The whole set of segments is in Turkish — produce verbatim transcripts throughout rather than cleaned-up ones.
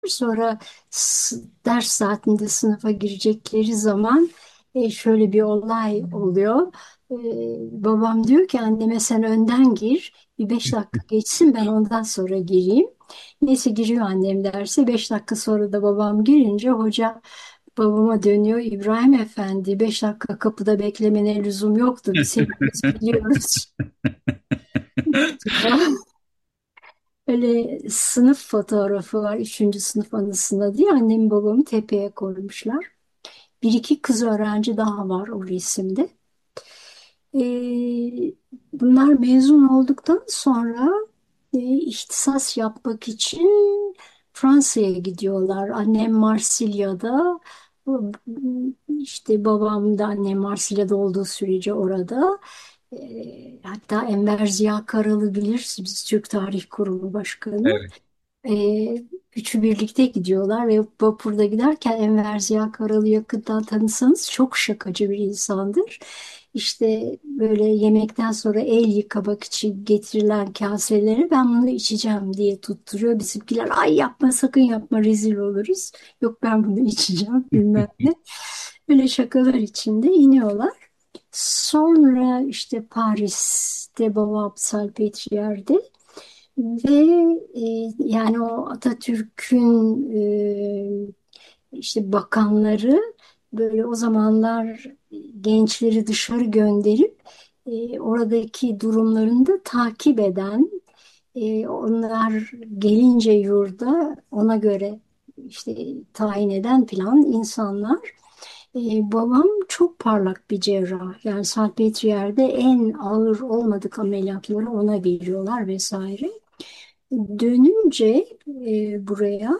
Sonra s- ders saatinde sınıfa girecekleri zaman e, şöyle bir olay oluyor. E, babam diyor ki anneme sen önden gir. Bir beş dakika geçsin ben ondan sonra gireyim. Neyse giriyor annem derse. Beş dakika sonra da babam girince hoca babama dönüyor. İbrahim Efendi beş dakika kapıda beklemene lüzum yoktu. Biz hepimiz biliyoruz. Öyle sınıf fotoğrafı var. Üçüncü sınıf anısına diye annem babamı tepeye koymuşlar. Bir iki kız öğrenci daha var o resimde. Ee, bunlar mezun olduktan sonra e, ihtisas yapmak için Fransa'ya gidiyorlar. Annem Marsilya'da, işte babam da annem Marsilya'da olduğu sürece orada. Ee, hatta Enver Ziya Karalı bilirsiniz, Türk Tarih Kurumu Başkanı. Evet. Ee, üçü birlikte gidiyorlar ve vapurda giderken Enver Ziya Karalı yakından tanısanız çok şakacı bir insandır. İşte böyle yemekten sonra el yıkamak için getirilen kaseleri ben bunu içeceğim diye tutturuyor. Bizimkiler ay yapma sakın yapma rezil oluruz. Yok ben bunu içeceğim bilmem ne. Böyle şakalar içinde iniyorlar. Sonra işte Paris'te babam Salpêtrière'de ve e, yani o Atatürk'ün e, işte bakanları böyle o zamanlar gençleri dışarı gönderip e, oradaki durumlarını da takip eden, e, onlar gelince yurda ona göre işte tayin eden filan insanlar. E, babam çok parlak bir cerrah. Yani Salpêtrière'de en ağır olmadık ameliyatları ona veriyorlar vesaire. Dönünce e, buraya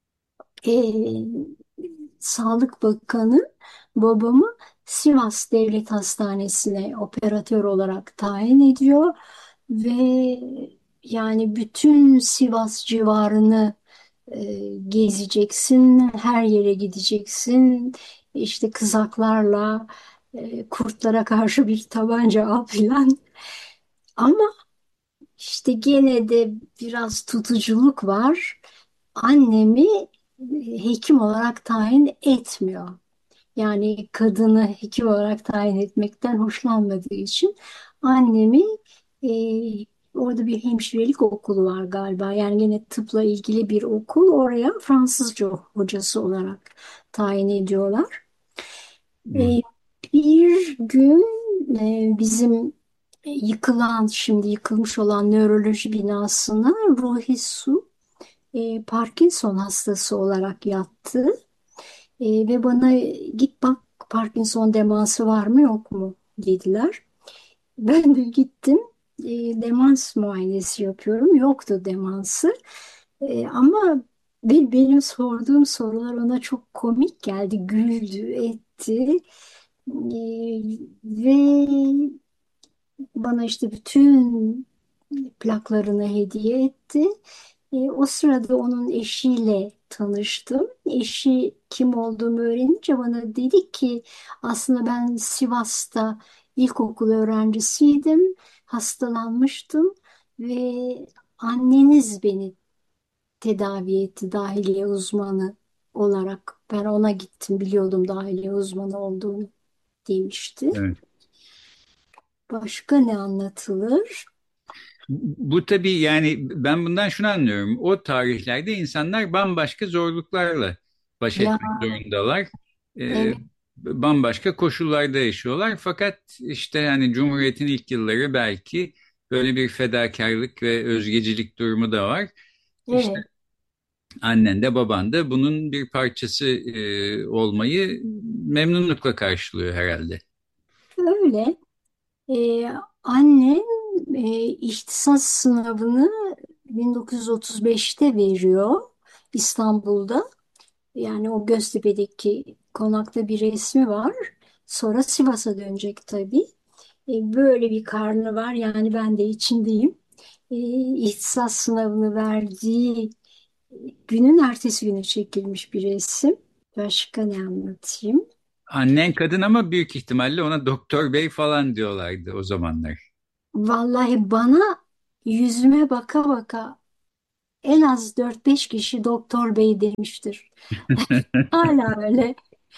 e, Sağlık Bakanı babamı Sivas Devlet Hastanesi'ne operatör olarak tayin ediyor ve yani bütün Sivas civarını e, gezeceksin, her yere gideceksin, işte kızaklarla e, kurtlara karşı bir tabanca al filan. Ama işte gene de biraz tutuculuk var. Annemi e, hekim olarak tayin etmiyor. Yani kadını hekim olarak tayin etmekten hoşlanmadığı için annemi e, orada bir hemşirelik okulu var galiba. Yani yine tıpla ilgili bir okul. Oraya Fransızca hocası olarak tayin ediyorlar. Hmm. E, bir gün e, bizim yıkılan, şimdi yıkılmış olan nöroloji binasına Ruhi Su e, Parkinson hastası olarak yattı. E, ve bana git bak Parkinson demansı var mı yok mu dediler. Ben de gittim, e, demans muayenesi yapıyorum. Yoktu demansı. E, ama be- benim sorduğum sorular ona çok komik geldi. Güldü, etti. E, ve bana işte bütün plaklarını hediye etti. E, o sırada onun eşiyle tanıştım. Eşi kim olduğumu öğrenince bana dedi ki aslında ben Sivas'ta ilkokul öğrencisiydim, hastalanmıştım ve anneniz beni tedavi etti dahiliye uzmanı olarak. Ben ona gittim, biliyordum dahiliye uzmanı olduğunu demişti. Evet. Başka ne anlatılır? Bu tabii, yani ben bundan şunu anlıyorum. O tarihlerde insanlar bambaşka zorluklarla baş Ya etmek zorundalar. Ee, evet, Bambaşka koşullarda yaşıyorlar. Fakat işte yani Cumhuriyet'in ilk yılları belki böyle bir fedakarlık ve özgecilik durumu da var. İşte evet. annen de baban da bunun bir parçası e, olmayı memnunlukla karşılıyor herhalde. Öyle. Ee, annem e, ihtisas sınavını bin dokuz yüz otuz beşte veriyor İstanbul'da. Yani o Göztepe'deki konakta bir resmi var. Sonra Sivas'a dönecek tabii. E, böyle bir karnı var. Yani ben de içindeyim. E, ihtisas sınavını verdiği günün ertesi günü çekilmiş bir resim. Başka ne anlatayım? Annen kadın ama büyük ihtimalle ona doktor bey falan diyorlardı o zamanlar. Vallahi bana yüzüme baka baka en az dört beş kişi doktor bey demiştir. Hala öyle.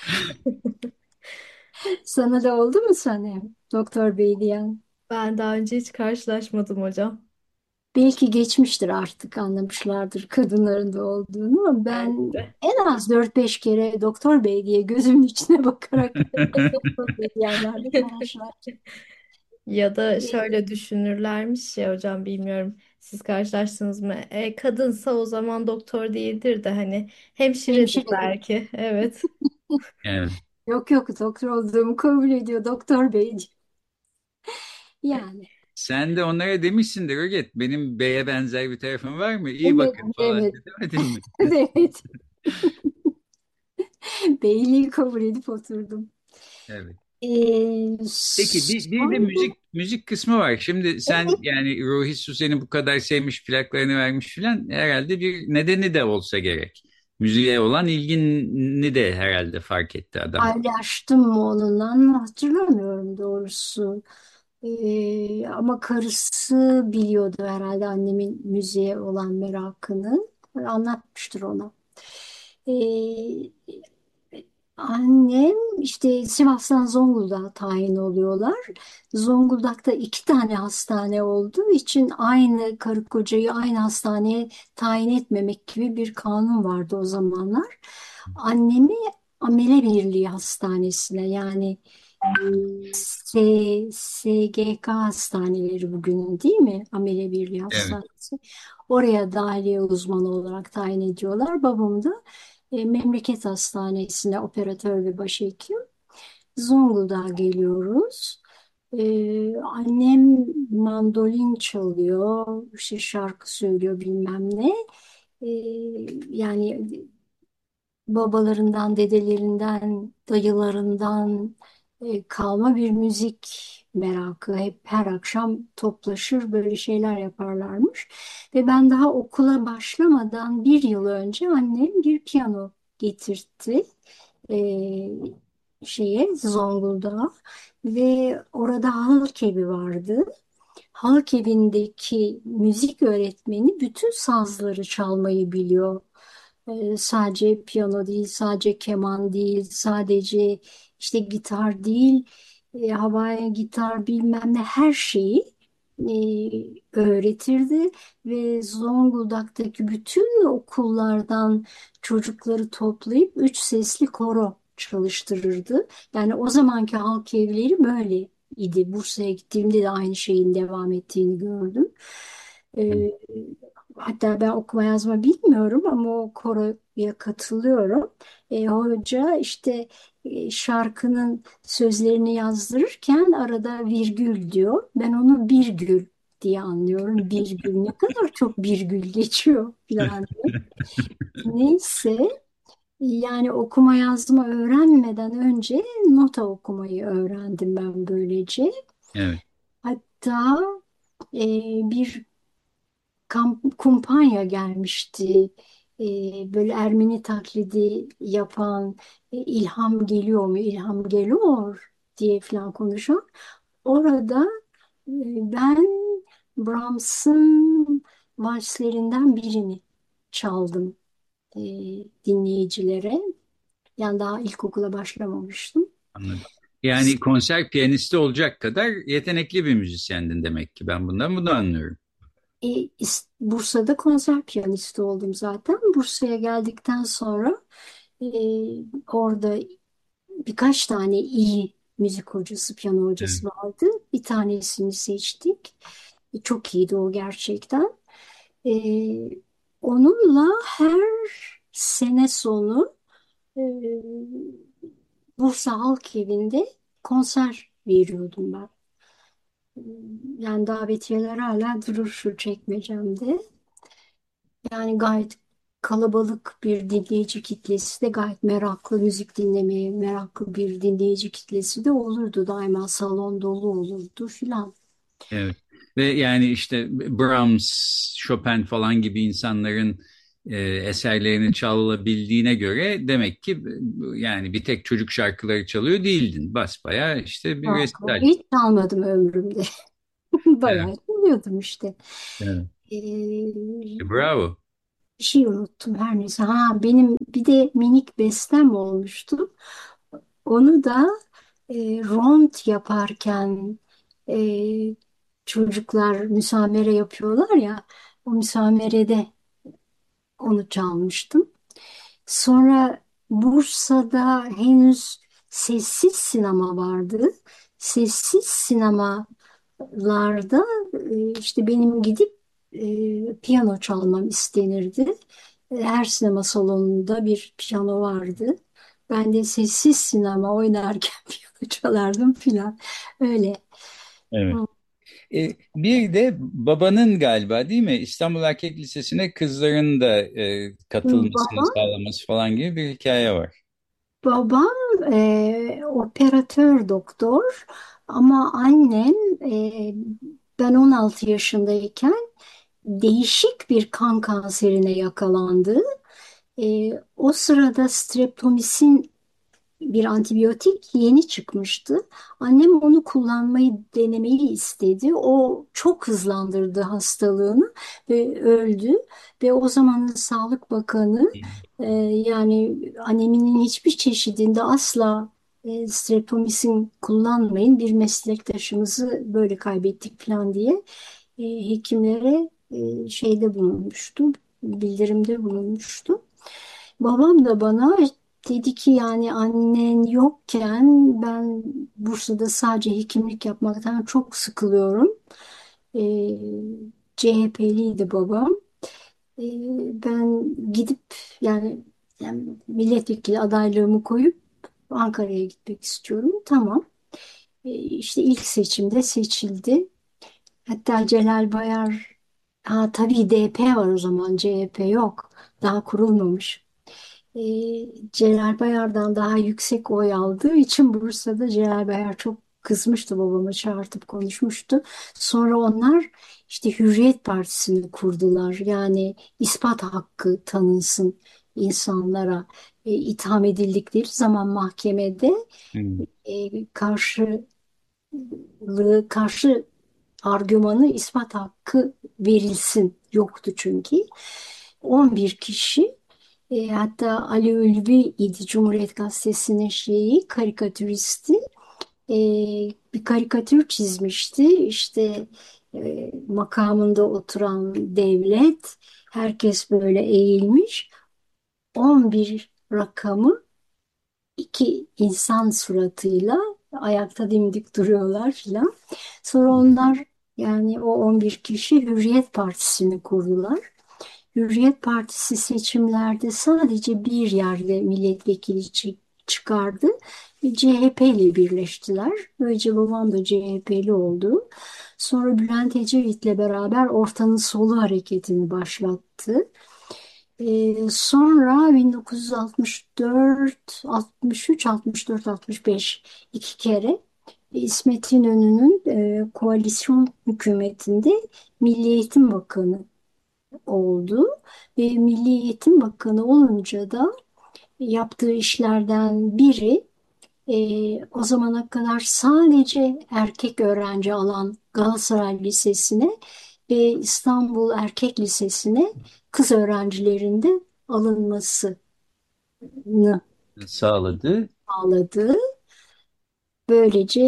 Sana da oldu mu Sanem? Doktor bey diyen. Ben daha önce hiç karşılaşmadım hocam. Belki geçmiştir, artık anlamışlardır kadınların da olduğunu, ama Belki ben de. en az dört beş kere doktor bey diye gözümün içine bakarak doktor bey diyenlerle karşılaştım. Ya da E, şöyle düşünürlermiş ya hocam, bilmiyorum siz karşılaştınız mı? E, kadınsa o zaman doktor değildir de hani hemşiredir hemşire. belki. Evet. Evet. Yok yok, doktor olduğumu kabul ediyor, doktor bey diyor. Yani Sen de onlara demişsindir Öget. Benim beye benzer bir tarafım var mı? İyi bakın demedim falan demedim. de demedin mi? Evet, beyliği kabul edip oturdum. Evet. E, Peki bir, bir de sonra müzik müzik kısmı var. Şimdi sen yani Ruhi Su seni bu kadar sevmiş, plaklarını vermiş filan, herhalde bir nedeni de olsa gerek. Müziğe olan ilgini de herhalde fark etti adam. paylaştım mı onunla, hatırlamıyorum doğrusu. Ee, ama karısı biliyordu herhalde annemin müziğe olan merakını. Anlatmıştır ona. Ee, Annem işte Sivas'tan Zonguldak'a tayin oluyorlar. Zonguldak'ta iki tane hastane olduğu için aynı karı kocayı aynı hastaneye tayin etmemek gibi bir kanun vardı o zamanlar. Annemi Amele Birliği Hastanesi'ne, yani S, SGK hastaneleri bugünün, değil mi? Amele Birliği Evet, Hastanesi. Oraya dahiliye uzmanı olarak tayin ediyorlar. Babam da e, memleket hastanesine operatör ve başhekim. Zonguldak'a geliyoruz. E, annem mandolin çalıyor, işte şarkı söylüyor bilmem ne. E, Yani babalarından, dedelerinden, dayılarından e, kalma bir müzik merakı. Hep her akşam toplaşır böyle şeyler yaparlarmış. Ve ben daha okula başlamadan bir yıl önce annem bir piyano getirtti. E, Şeye, Zonguldak'a, ve orada halk evi vardı. Halk evindeki müzik öğretmeni bütün sazları çalmayı biliyor. Ee, sadece piyano değil, sadece keman değil, sadece işte gitar değil, e, havai gitar bilmem ne, her şeyi e, öğretirdi ve Zonguldak'taki bütün okullardan çocukları toplayıp üç sesli koro çalıştırırdı. Yani o zamanki halk evleri böyle idi. Bursa'ya gittiğimde de aynı şeyin devam ettiğini gördüm. evet, Ee, Hatta ben okuma yazma bilmiyorum ama o koroya katılıyorum. Ee, hoca işte e, şarkının sözlerini yazdırırken arada virgül diyor. Ben onu birgül diye anlıyorum. Birgül, ne kadar çok virgül geçiyor falan diye. Neyse, yani okuma yazma öğrenmeden önce nota okumayı öğrendim ben böylece. evet, Hatta e, bir kamp, kumpanya gelmişti. E, Böyle Ermeni taklidi yapan, e, İlham geliyor mu, İlham geliyor diye falan konuşan. Orada e, ben Brahms'ın valslerinden birini çaldım e, dinleyicilere. Yani daha ilkokula başlamamıştım. anladım. Yani konser piyanisti olacak kadar yetenekli bir müzisyendin demek ki. Ben bundan bunu anlıyorum. E, is- Bursa'da konser piyanisti oldum zaten. Bursa'ya geldikten sonra e, orada birkaç tane iyi müzik hocası, piyano Evet, hocası vardı. Bir tanesini seçtik. E, çok iyiydi o gerçekten. E, Onunla her sene sonu e, Bursa Halk Evi'nde konser veriyordum ben. Yani davetiyeler hala durur şu çekmecemde. Yani gayet kalabalık bir dinleyici kitlesi de, gayet meraklı, müzik dinlemeye meraklı bir dinleyici kitlesi de olurdu. Daima salon dolu olurdu filan. evet. Ve yani işte Brahms, Chopin falan gibi insanların e, eserlerini çalabildiğine göre demek ki yani bir tek çocuk şarkıları çalıyor değildin. Basbayağı işte bir Şarkı resital. hiç çalmadım ömrümde. Evet, Bayağı dinliyordum işte. evet. Ee, E, bravo. Bir şey unuttum her neyse. Ha, benim bir de minik bestem olmuştu. Onu da e, rond yaparken e, çocuklar müsamere yapıyorlar ya, o müsamerede onu çalmıştım. Sonra Bursa'da henüz sessiz sinema vardı. Sessiz sinemalarda e, işte benim gidip e, piyano çalmam istenirdi. E, Her sinema salonunda bir piyano vardı. Ben de sessiz sinema oynarken piyano çalardım filan. Öyle. Evet. E, bir de babanın galiba değil mi İstanbul Erkek Lisesi'ne kızların da e, katılmasını Babam, sağlaması falan gibi bir hikaye var. babam e, operatör doktor ama annem e, ben on altı yaşındayken değişik bir kan kanserine yakalandı. E, o sırada streptomisin bir antibiyotik yeni çıkmıştı. Annem onu kullanmayı denemeyi istedi. O çok hızlandırdı hastalığını ve öldü. Ve o zamanın Sağlık Bakanı e, yani aneminin hiçbir çeşidinde asla e, streptomisin kullanmayın. Bir meslektaşımızı böyle kaybettik falan diye e, hekimlere e, şeyde bulunmuştu, bildirimde bulunmuştu. Babam da bana dedi ki yani annen yokken ben Bursa'da sadece hekimlik yapmaktan çok sıkılıyorum. Ee, C H P'liydi babam. Ee, Ben gidip yani, yani milletvekili adaylığımı koyup Ankara'ya gitmek istiyorum. Tamam. Ee, işte ilk seçimde seçildi. Hatta Celal Bayar, ha tabii D P var o zaman, C H P yok. Daha kurulmamış. e, Celal Bayar'dan daha yüksek oy aldığı için Bursa'da Celal Bayar çok kızmıştı, babama çağırtıp konuşmuştu. Sonra onlar işte Hürriyet Partisi'ni kurdular. Yani ispat hakkı tanınsın insanlara. E, itham edildikleri zaman mahkemede Hmm. e, karşılığı karşı argümanı, ispat hakkı verilsin yoktu çünkü. on bir kişi, e, hatta Ali Ulvi idi Cumhuriyet Gazetesi'nin şeyi, karikatüristi. E, Bir karikatür çizmişti. İşte e, makamında oturan devlet, herkes böyle eğilmiş. on bir rakamı iki insan suratıyla ayakta dimdik duruyorlar filan. Sonra onlar, yani o on bir kişi Hürriyet Partisi'ni kurdular. Hürriyet Partisi seçimlerde sadece bir yerde milletvekili çı- çıkardı ve C H P ile birleştiler. Böylece babam da C H P'li oldu. Sonra Bülent Ecevit'le beraber Ortanın Solu hareketini başlattı. Ee, sonra bin dokuz yüz altmış dört, altmış üç, altmış dört, altmış beş iki kere İsmet İnönü'nün e, koalisyon hükümetinde Milli Eğitim Bakanı oldu. Ve Milli Eğitim Bakanı olunca da yaptığı işlerden biri e, o zamana kadar sadece erkek öğrenci alan Galatasaray Lisesi'ne ve İstanbul Erkek Lisesi'ne kız öğrencilerin de alınmasını Sağladı. sağladı. Böylece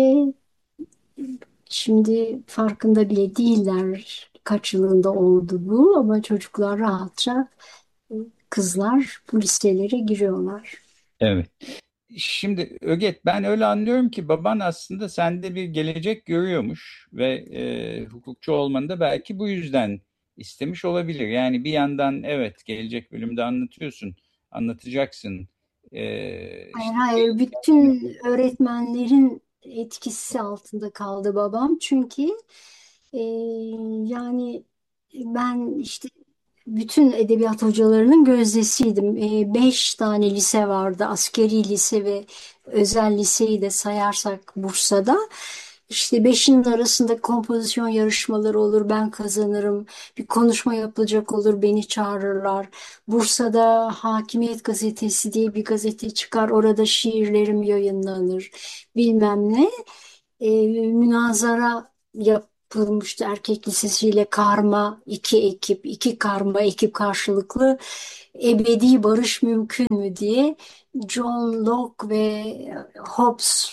şimdi farkında bile değiller kaç yılında oldu bu, ama çocuklar rahatça, kızlar bu liselere giriyorlar. Evet. Şimdi Öget, ben öyle anlıyorum ki baban aslında sende bir gelecek görüyormuş ve e, hukukçu olmanı da belki bu yüzden istemiş olabilir. Yani bir yandan evet gelecek bölümde anlatıyorsun, anlatacaksın. E, Hayır, işte hayır, bütün öğretmenlerin etkisi altında kaldı babam. Çünkü e, yani ben işte bütün edebiyat hocalarının gözdesiydim. E, beş tane lise vardı. Askeri lise ve özel liseyi de sayarsak Bursa'da. İşte beşinin arasında kompozisyon yarışmaları olur, ben kazanırım. Bir konuşma yapılacak olur, beni çağırırlar. Bursa'da Hakimiyet Gazetesi diye bir gazete çıkar, orada şiirlerim yayınlanır. Bilmem ne. E, münazara yapılmıştı. Erkek lisesiyle karma iki ekip, iki karma ekip karşılıklı ebedi barış mümkün mü diye John Locke ve Hobbes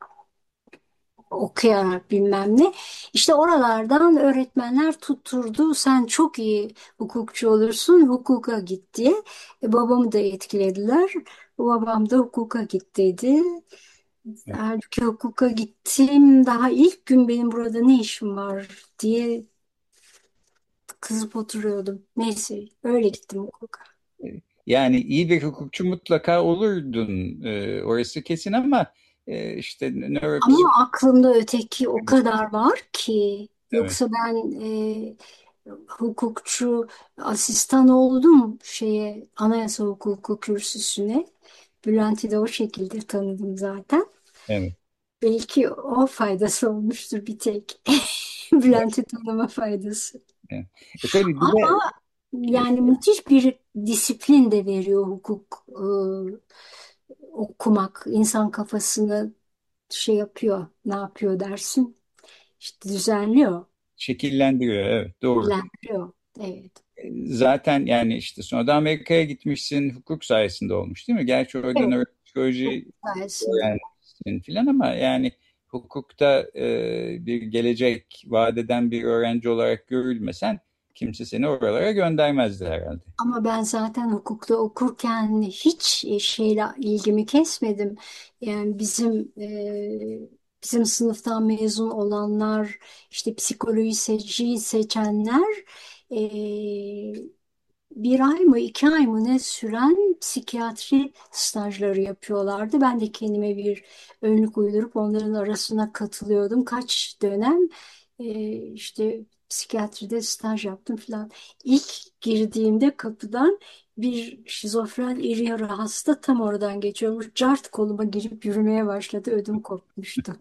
okuyarak bilmem ne. İşte oralardan öğretmenler tutturdu. Sen çok iyi hukukçu olursun, hukuka git diye. E, babamı da etkilediler. Babam da hukuka git dedi. Halbuki hukuka gittim. Daha ilk gün benim burada ne işim var diye kızıp oturuyordum. Neyse öyle gittim hukuka. Yani iyi bir hukukçu mutlaka olurdun, e, orası kesin ama e, işte nöropsik. Ama aklımda öteki o kadar var ki. Evet, Yoksa ben e, hukukçu asistan oldum şeye anayasa hukuku kürsüsüne. Bülent'i de o şekilde tanıdım zaten. evet, Belki o faydası olmuştur bir tek. evet, Bülent'i tanıma faydası. evet. E tabii bir de Ama yani müthiş bir disiplin de veriyor hukuk e, okumak. İnsan kafasını şey yapıyor, ne yapıyor dersin? İşte düzenliyor, şekillendiriyor, evet, doğru. düzenliyor. Evet. Zaten yani işte sonra da Amerika'ya gitmişsin, hukuk sayesinde olmuş değil mi? Gerçi orada Evet, hukuk nöropsikoloji sayesinde. öğrenmişsin filan ama yani hukukta e, bir gelecek vaat eden bir öğrenci olarak görülmesen kimse seni oralara göndermezdi herhalde. Ama ben zaten hukukta okurken hiç e, şeyle ilgimi kesmedim. Yani bizim e, bizim sınıftan mezun olanlar, işte psikoloji seçi seçenler e, bir ay mı iki ay mı ne süren psikiyatri stajları yapıyorlardı. Ben de kendime bir önlük uydurup onların arasına katılıyordum. Kaç dönem e, işte psikiyatride staj yaptım falan. İlk girdiğimde kapıdan bir şizofren iri yarı hasta tam oradan geçiyormuş. Cart koluma girip yürümeye başladı. Ödüm kopmuştu.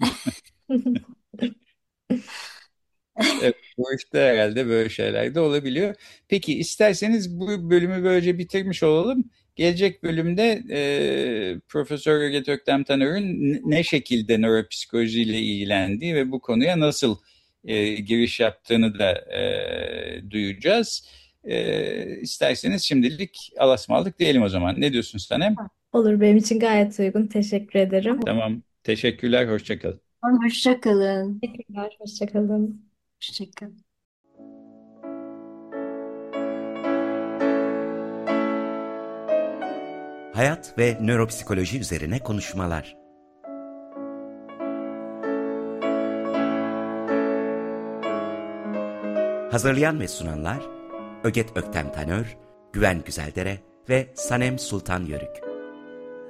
Evet, bu işte herhalde böyle şeyler de olabiliyor. Peki isterseniz bu bölümü böylece bitirmiş olalım. Gelecek bölümde e, Profesör Öget Öktem Taner'in ne şekilde nöropsikolojiyle ilgilendiği ve bu konuya nasıl e, giriş yaptığını da e, duyacağız. E, isterseniz şimdilik alasmalık diyelim o zaman. Ne diyorsun Sanem? Olur, benim için gayet uygun. Teşekkür ederim. Tamam, teşekkürler, hoşça kal. Hoşça kalın. Teşekkürler. Hoşça kalın. Hoşça kalın. Hayat ve nöropsikoloji üzerine konuşmalar. Hazırlayan ve sunanlar Öget Öktem Tanör, Güven Güzeldere ve Sanem Sultan Yörük.